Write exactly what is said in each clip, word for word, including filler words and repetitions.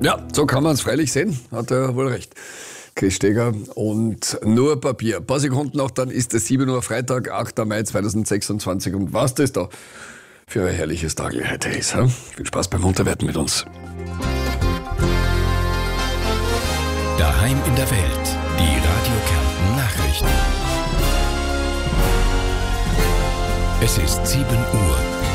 Ja, so kann man es freilich sehen, hat er wohl recht. Chris Steger und nur Papier. Ein paar Sekunden noch, dann ist es sieben Uhr, Freitag, achter Mai zweitausendsechsundzwanzig. Und was das da für ein herrliches Tag heute ist. He? Viel Spaß beim Munterwerden mit uns. Daheim in der Welt, die Radio Kärnten Nachrichten. Es ist sieben Uhr.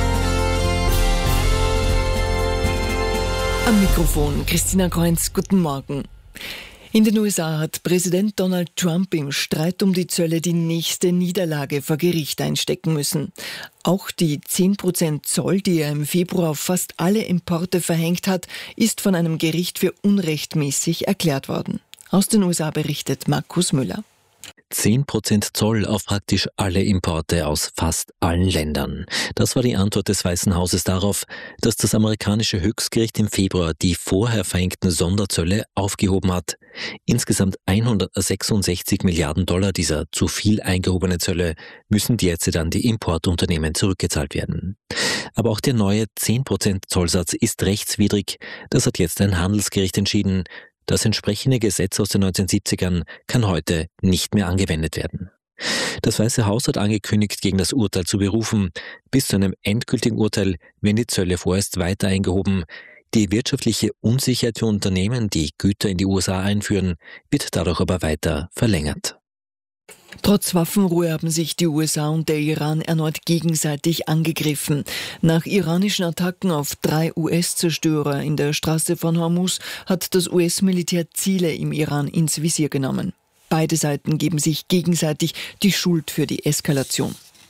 Am Mikrofon Christina Kreunz, guten Morgen. In den U S A hat Präsident Donald Trump im Streit um die Zölle die nächste Niederlage vor Gericht einstecken müssen. Auch die zehn Prozent Zoll, die er im Februar auf fast alle Importe verhängt hat, ist von einem Gericht für unrechtmäßig erklärt worden. Aus den U S A berichtet Markus Müller. zehn Prozent Zoll auf praktisch alle Importe aus fast allen Ländern. Das war die Antwort des Weißen Hauses darauf, dass das amerikanische Höchstgericht im Februar die vorher verhängten Sonderzölle aufgehoben hat. Insgesamt hundertsechsundsechzig Milliarden Dollar dieser zu viel eingehobene Zölle müssen jetzt an die Importunternehmen zurückgezahlt werden. Aber auch der neue zehn Prozent Zollsatz ist rechtswidrig. Das hat jetzt ein Handelsgericht entschieden. Das entsprechende Gesetz aus den neunzehnhundertsiebzigern kann heute nicht mehr angewendet werden. Das Weiße Haus hat angekündigt, gegen das Urteil zu berufen. Bis zu einem endgültigen Urteil werden die Zölle vorerst weiter eingehoben. Die wirtschaftliche Unsicherheit für Unternehmen, die Güter in die U S A einführen, wird dadurch aber weiter verlängert. Trotz Waffenruhe haben sich die U S A und der Iran erneut gegenseitig angegriffen. Nach iranischen Attacken auf drei U S-Zerstörer in der Straße von Hormuz hat das U S-Militär Ziele im Iran ins Visier genommen. Beide Seiten geben sich gegenseitig die Schuld für die Eskalation.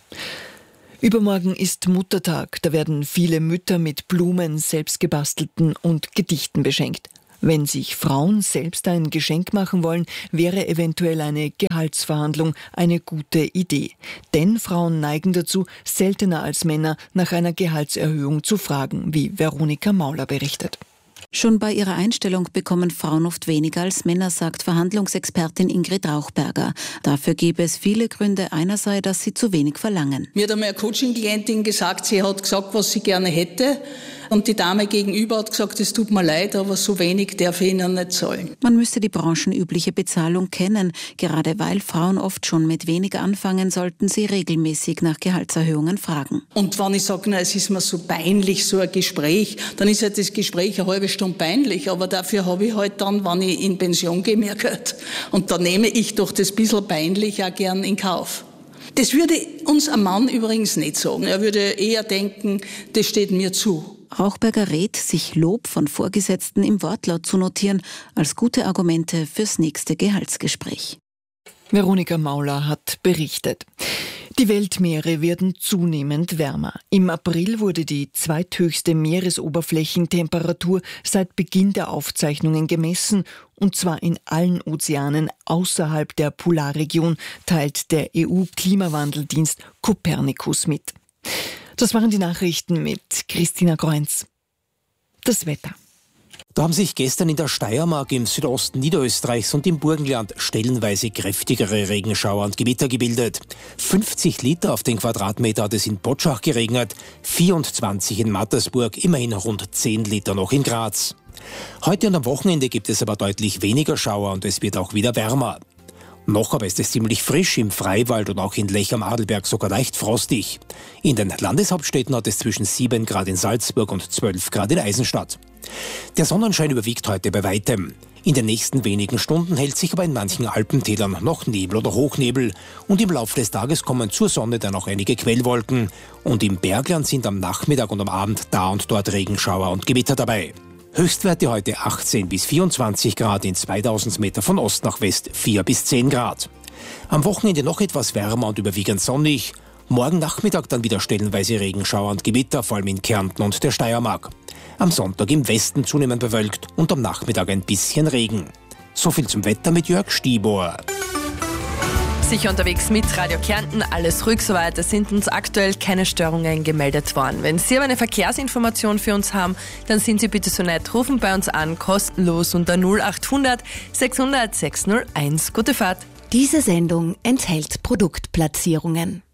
Übermorgen ist Muttertag. Da werden viele Mütter mit Blumen, selbstgebastelten und Gedichten beschenkt. Wenn sich Frauen selbst ein Geschenk machen wollen, wäre eventuell eine Gehaltsverhandlung eine gute Idee. Denn Frauen neigen dazu, seltener als Männer nach einer Gehaltserhöhung zu fragen, wie Veronika Mauler berichtet. Schon bei ihrer Einstellung bekommen Frauen oft weniger als Männer, sagt Verhandlungsexpertin Ingrid Rauchberger. Dafür gäbe es viele Gründe. Einer sei, dass sie zu wenig verlangen. Mir hat einmal eine Coaching-Klientin gesagt, sie hat gesagt, was sie gerne hätte. Und die Dame gegenüber hat gesagt, es tut mir leid, aber so wenig darf ich Ihnen nicht zahlen. Man müsste die branchenübliche Bezahlung kennen. Gerade weil Frauen oft schon mit weniger anfangen, sollten sie regelmäßig nach Gehaltserhöhungen fragen. Und wenn ich sage, na, es ist mir so peinlich, so ein Gespräch, dann ist ja das Gespräch eine halbe Stunde peinlich. Aber dafür habe ich halt dann, wenn ich in Pension gehe, mehr Geld. Und da nehme ich doch das bisschen peinlich auch gern in Kauf. Das würde uns ein Mann übrigens nicht sagen. Er würde eher denken, das steht mir zu. Rauchberger rät, sich Lob von Vorgesetzten im Wortlaut zu notieren, als gute Argumente fürs nächste Gehaltsgespräch. Veronika Mauler hat berichtet. Die Weltmeere werden zunehmend wärmer. Im April wurde die zweithöchste Meeresoberflächentemperatur seit Beginn der Aufzeichnungen gemessen, und zwar in allen Ozeanen außerhalb der Polarregion, teilt der E U-Klimawandeldienst Copernicus mit. Das waren die Nachrichten mit Christina Kreunz. Das Wetter. Da haben sich gestern in der Steiermark, im Südosten Niederösterreichs und im Burgenland stellenweise kräftigere Regenschauer und Gewitter gebildet. fünfzig Liter auf den Quadratmeter hat es in Potschach geregnet, vierundzwanzig in Mattersburg, immerhin rund zehn Liter noch in Graz. Heute und am Wochenende gibt es aber deutlich weniger Schauer und es wird auch wieder wärmer. Noch aber ist es ziemlich frisch, im Freiwald und auch in Lech am Adelberg sogar leicht frostig. In den Landeshauptstädten hat es zwischen sieben Grad in Salzburg und zwölf Grad in Eisenstadt. Der Sonnenschein überwiegt heute bei weitem. In den nächsten wenigen Stunden hält sich aber in manchen Alpentälern noch Nebel oder Hochnebel. Und im Laufe des Tages kommen zur Sonne dann auch einige Quellwolken. Und im Bergland sind am Nachmittag und am Abend da und dort Regenschauer und Gewitter dabei. Höchstwerte heute achtzehn bis vierundzwanzig Grad, in zweitausend Meter von Ost nach West vier bis zehn Grad. Am Wochenende noch etwas wärmer und überwiegend sonnig. Morgen Nachmittag dann wieder stellenweise Regenschauer und Gewitter, vor allem in Kärnten und der Steiermark. Am Sonntag im Westen zunehmend bewölkt und am Nachmittag ein bisschen Regen. So viel zum Wetter mit Jörg Stieber. Sicher unterwegs mit Radio Kärnten, alles ruhig soweit. Es sind uns aktuell keine Störungen gemeldet worden. Wenn Sie aber eine Verkehrsinformation für uns haben, dann sind Sie bitte so nett, rufen bei uns an, kostenlos unter null acht hundert sechshundert sechshunderteins. Gute Fahrt. Diese Sendung enthält Produktplatzierungen.